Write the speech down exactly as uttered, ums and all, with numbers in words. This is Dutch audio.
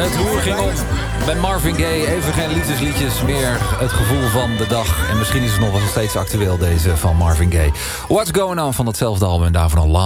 Het roer ging om bij Marvin Gaye. Even geen liefdesliedjes, meer het gevoel van de dag. En misschien is het nog wel steeds actueel, deze van Marvin Gaye. What's Going On van datzelfde album en daarvan al lang.